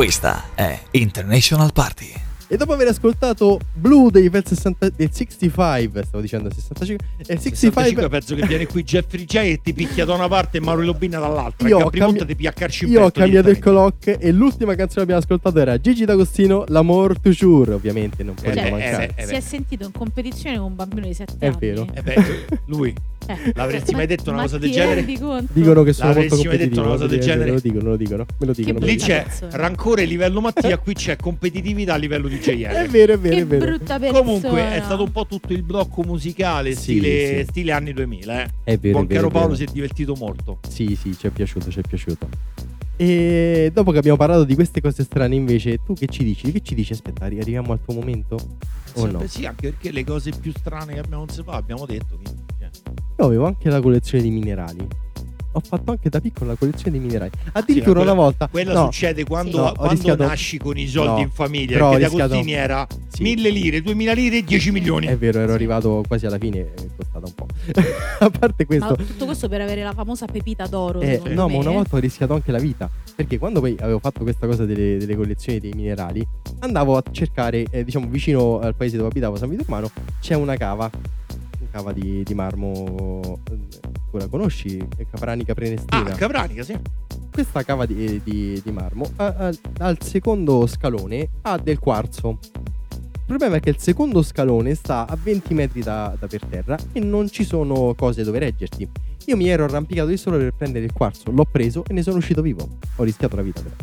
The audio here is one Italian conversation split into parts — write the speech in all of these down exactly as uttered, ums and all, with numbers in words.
Questa è International Party. E dopo aver ascoltato Blue dei del, sessanta, del sessantacinque, stavo dicendo sessantacinque, eh, sessantacinque penso che viene qui Jeffrey J e ti picchia da una parte e Mauro Lobina dall'altra. Io e ho, cambi- ti piaccarci in io ho petto cambiato il clock e l'ultima canzone che abbiamo ascoltato era Gigi D'Agostino, L'Amour Toujours, ovviamente non poteva Eh, mancare. eh, eh, Si è sentito in competizione con un bambino di sette È anni. vero. Eh beh, lui Eh. l'avresti mai detto una Ma cosa ti del genere? rendi conto? Dicono che sono molto L'avresti mai detto competitivo. una cosa del Me genere? lo dicono, me lo dicono, me lo dicono. Che Lì brutta c'è persona. rancore livello Mattia, qui c'è competitività a livello di J R. È vero, è vero, Che è vero. brutta persona. Comunque è stato un po' tutto il blocco musicale Sì, stile, sì. stile anni duemila, eh. È vero, Buon è vero, caro è Paolo vero. si è divertito molto. Sì, sì, ci è piaciuto, ci è piaciuto. E dopo che abbiamo parlato di queste cose strane, invece, tu che ci dici? Che ci dici? Aspetta, arri- arriviamo al tuo momento? O Sempre no? sì, anche perché le cose più strane che abbiamo non si fa, abbiamo detto. Quindi, cioè. Io avevo anche la collezione di minerali. Ho fatto anche da piccola la collezione di minerali. Addirittura quella- una volta. Quella no, succede quando, no, ho quando rischiato- nasci con i soldi no, in famiglia. però ho Perché rischiato- D'Agostini era Sì. mille lire, duemila lire e dieci milioni. È vero, ero arrivato quasi alla fine, è costata un po'. A parte questo, Ma tutto questo per avere la famosa pepita d'oro. eh, secondo no, me. ma una volta ho rischiato anche la vita. Perché quando poi avevo fatto questa cosa delle, delle collezioni dei minerali, andavo a cercare, eh, diciamo, vicino al paese dove abitavo, San Vito Romano, c'è una cava. Una cava di, di marmo. eh, Tu la conosci? È Capranica Prenestina. Ah, Capranica, sì. Questa cava di, di- di marmo a- a- al secondo scalone ha del quarzo. Il problema è che il secondo scalone sta a venti metri da, da per terra e non ci sono cose dove reggerti. Io mi ero arrampicato di solo per prendere il quarzo, l'ho preso e ne sono uscito vivo. Ho rischiato la vita però.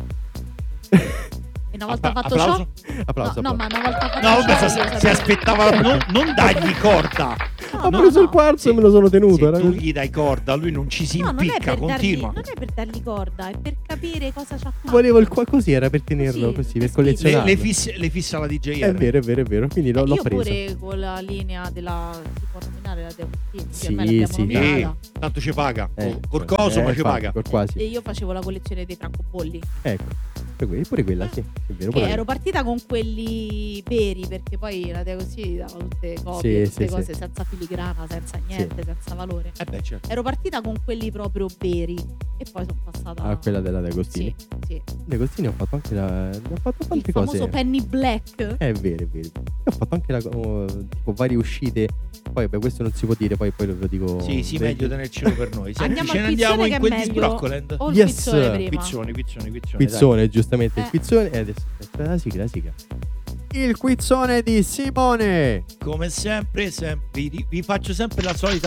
E una volta Appla- fatto applauso? ciò. Applauso. No, no, ma applauso. una volta fatto No, ciò. vabbè, io si, si sapevo- aspettava, non, non dargli corda. Ho no, preso no. il quarzo e Sì. me lo sono tenuto. Se era tu così. gli dai corda, lui non ci si No, non è, impicca, per dargli, continua. non è per dargli corda, è per capire cosa c'ha fatto. Volevo il qua così, era per tenerlo Così, così, per per Le, collezionarlo. le, fisse, le fissa la D J R. È vero, è vero, è vero. Quindi l'ho, Eh, l'ho io preso. pure con la linea della. Si può nominare la Deustin? Sì, ormai l'abbiamo sì. nominata. Eh, tanto ci paga. Eh, Oh, col coso, eh, ma ci infatti, paga. col quasi. E io facevo la collezione dei francobolli. Ecco. Pure, que- pure quella, sì. È vero, Che pure ero partita con quelli veri, perché poi la Deustin dava tutte copie, Sì, tutte sì, cose sì. senza filigrana, senza niente, senza valore. Eh beh, certo. Ero partita con quelli proprio veri e poi sono passata Ah, quella della De Agostini. Sì, sì. De Agostini ho fatto anche la. Ho fatto Il tante famoso cose. Penny Black. È vero, è vero. Io ho fatto anche la, oh, tipo varie uscite. Poi, beh, questo non si può dire, poi, poi lo dico. Sì, sì, Beh, meglio tenercelo per noi. Senti, Andiamo ce al ne andiamo quizzone in che quel è di meglio. Sbroccoland. O il Yes. quizzone prima. Quizzone, quizzone, quizzone. Quizzone, giustamente. Il Eh. quizzone. E adesso. Aspetta, la sigla, la sigla. Il quizzone di Simone. Dai. Come sempre, sem- vi, vi faccio sempre la solita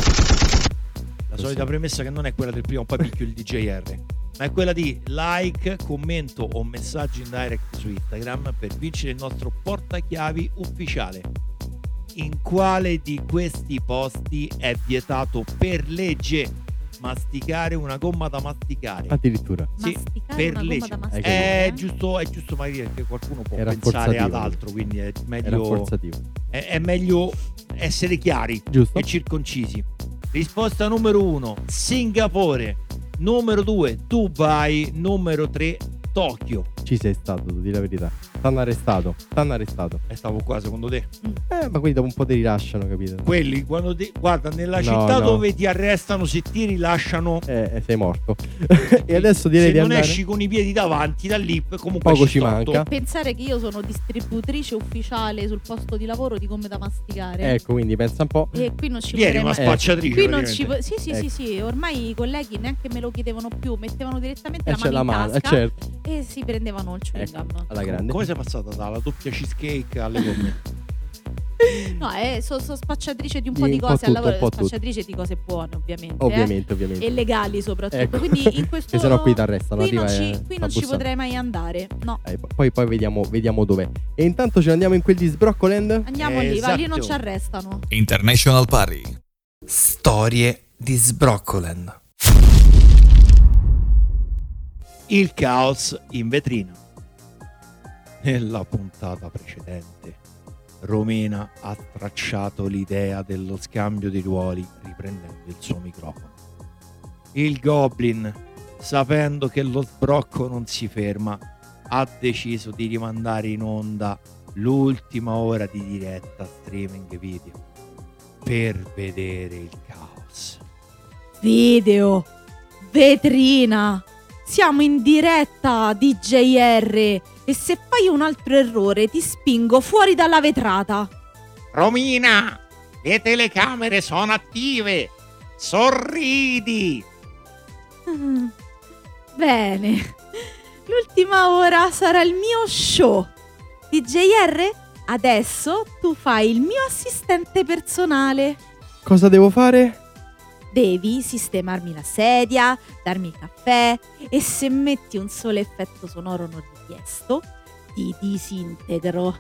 la solita premessa che non è quella del primo poi picchio il D J R, ma è quella di like, commento o messaggio in direct su Instagram per vincere il nostro portachiavi ufficiale. In quale di questi posti è vietato per legge masticare una gomma da masticare? Addirittura. Sì, Masticare per una gomma legge. da Hai masticare. È giusto, è giusto magari che qualcuno può È pensare ad rafforzativo. altro, quindi è È meglio, rafforzativo. è, è meglio essere chiari Giusto? e circoncisi. Risposta numero uno, Singapore. Numero due, Dubai. Numero tre, Tokyo. Ci sei stato, tu, di la verità. T'hanno arrestato. T'hanno arrestato. E stavo qua secondo te. Eh, ma quelli dopo un po' ti rilasciano, capito? Quelli quando ti, guarda, nella No, città no. dove ti arrestano, se ti rilasciano, Eh, eh, sei morto. E adesso direi se di non andare. esci con i piedi davanti da lì, comunque Poco esci ci storto. manca. Pensare che io sono distributrice ufficiale sul posto di lavoro di gomme da masticare. Ecco, quindi pensa un po'. E qui non ci Vieni potrei una mai- spacciatrice. Qui non ci praticamente. po- sì, sì, Ecco. sì, sì, ormai i colleghi neanche me lo chiedevano più, mettevano direttamente E la c'è mano la in mano, eh, tasca certo. e si prendevano il chewing Ecco, gum. alla grande. Come sei passata dalla doppia cheesecake alle gomme? No, eh, sono so spacciatrice di un Di po' di un po' cose al tutto, lavoro, un po' tutto. spacciatrice di cose buone, ovviamente. eh. Ovviamente, ovviamente. E legali soprattutto. Ecco. Quindi in questo Che sennò qui ti arrestano, Qui non arriva ci, e qui fa non ci bussare. potrei mai andare. No. Eh, poi, poi vediamo, vediamo dov'è. E intanto ce ne andiamo in quel di Sbroccoland. Andiamo lì, va, lì non Esatto. ci arrestano. International Party. Storie di Sbroccoland. Il caos in vetrina. Nella puntata precedente, Romina ha tracciato l'idea dello scambio di ruoli riprendendo il suo microfono. Il Goblin, sapendo che lo sbrocco non si ferma, ha deciso di rimandare in onda l'ultima ora di diretta streaming video per vedere il caos. Video, vetrina, Siamo in diretta, D J R, e se fai un altro errore ti spingo fuori dalla vetrata. Romina, le telecamere sono attive. Sorridi. Mm, Bene, l'ultima ora sarà il mio show. D J R, adesso tu fai il mio assistente personale. Cosa devo fare? Devi sistemarmi la sedia, darmi il caffè e se metti un solo effetto sonoro non richiesto, ti disintegro.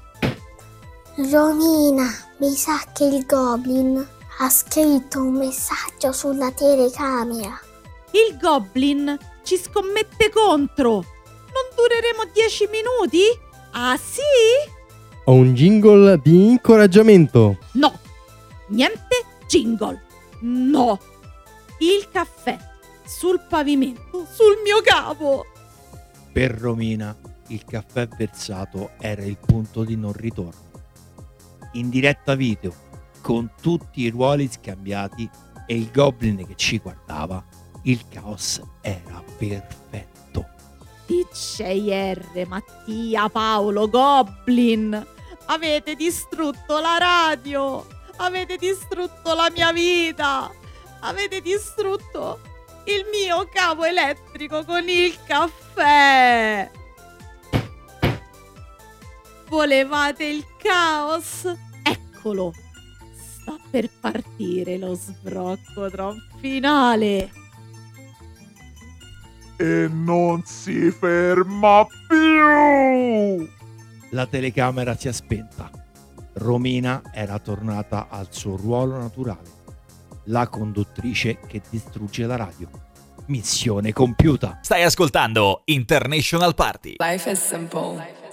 Romina, mi sa che il Goblin ha scritto un messaggio sulla telecamera. Il Goblin ci scommette contro. Non dureremo dieci minuti? Ah sì? Ho un jingle di incoraggiamento. No, niente jingle. No, il caffè sul pavimento, sul mio capo. Per Romina il caffè versato era il punto di non ritorno. In diretta video, con tutti i ruoli scambiati e il Goblin che ci guardava, il caos era perfetto. D J R, Mattia, Paolo, Goblin, avete distrutto la radio, avete distrutto la mia vita, avete distrutto il mio cavo elettrico con il caffè. Volevate il caos? Eccolo, sta per partire lo sbrocco finale. E non si ferma più! La telecamera si è spenta. Romina era tornata al suo ruolo naturale, la conduttrice che distrugge la radio. Missione compiuta. Stai ascoltando International Party. Life is simple.